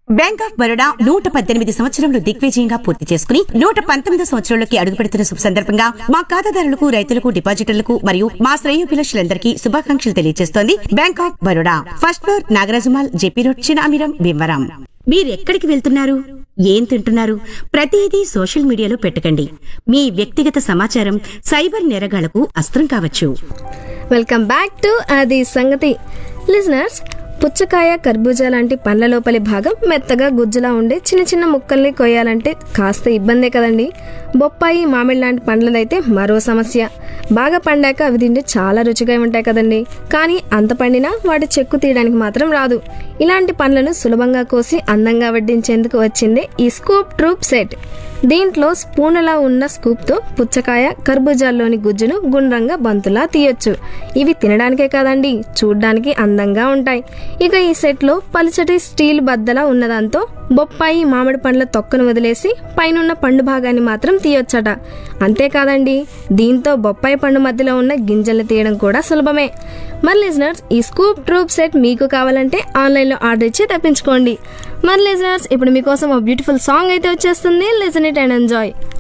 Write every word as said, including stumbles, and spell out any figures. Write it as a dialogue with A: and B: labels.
A: Bank of Baroda నూట పద్దెనిమిది సంవత్సరంలో దిగ్విజయంగా పూర్తి చేసుకుని నూట పంతొమ్మిది సంవత్సరంలోకి అడుగు పెడుతున్న శుభ సందర్భంగా మా ఖాతాదారులకు, రైతులకు, డిపాజిటర్లకు మరియు మా శ్రేయోభిలాషులందరికీ శుభాకాంక్షలు తెలియజేస్తోంది bank of Baroda. First floor నాగరాజుమాల్, JP road, Chinamiram, Bhimavaram. మీరెక్కడికి వెళ్తున్నారు, ఏం తింటున్నారు, ప్రతిదీ సోషల్ మీడియాలో పెట్టకండి. మీ వ్యక్తిగత సమాచారం సైబర్ నేరగాళ్లకు అస్త్రం కావచ్చు.
B: వెల్కమ్ బ్యాక్ టు అది సంగతి. లిజనర్స్, పుచ్చకాయ, కర్బూజా లాంటి పండ్ల లోపలి భాగం మెత్తగా గుజ్జులా ఉండే చిన్న చిన్న ముక్కల్ని కొయ్యాలంటే కాస్త ఇబ్బందే కదండి. బొప్పాయి, మామిడి లాంటి పండ్లదైతే మరో సమస్య. బాగా పండాక అవి తింటే చాలా రుచిగా ఉంటాయి కదండి. కానీ అంత పండినా వాటి చెక్కు తీయడానికి మాత్రం రాదు. ఇలాంటి పండ్లను సులభంగా కోసి అందంగా వడ్డించేందుకు వచ్చిందే ఈ స్కూప్ ట్రూప్ సెట్. దీంట్లో స్పూన్లా ఉన్న స్కూప్తో పుచ్చకాయ, కర్బూజాల్లోని గుజ్జును గుండ్రంగా బంతులా తీయొచ్చు. ఇవి తినడానికే కాదండి, చూడ్డానికి అందంగా ఉంటాయి. ఇక ఈ సెట్లో పలుచటి స్టీల్ బద్దలా ఉన్నదాంతో బొప్పాయి, మామిడి పండ్ల తొక్కను వదిలేసి పైనున్న పండు భాగాన్ని మాత్రం తీయొచ్చట. అంతేకాదండి, దీంతో బొప్పాయి పండు మధ్యలో ఉన్న గింజలు తీయడం కూడా సులభమే. మరి లిజనర్స్, ఈ స్కూప్ ట్రూప్ సెట్ మీకు కావాలంటే ఆన్లైన్లో ఆర్డర్ ఇచ్చి తెప్పించుకోండి. మరి లిజనర్స్, ఇప్పుడు మీకోసం ఒక బ్యూటిఫుల్ సాంగ్ అయితే వచ్చేస్తుంది. Listen it and enjoy.